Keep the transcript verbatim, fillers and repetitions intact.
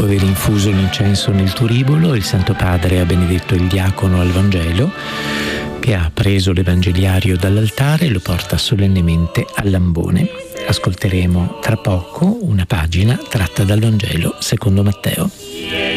aver infuso l'incenso nel turibolo, il Santo Padre ha benedetto il diacono al Vangelo, che ha preso l'Evangeliario dall'altare e lo porta solennemente all'ambone. Ascolteremo tra poco una pagina tratta dal Vangelo secondo Matteo.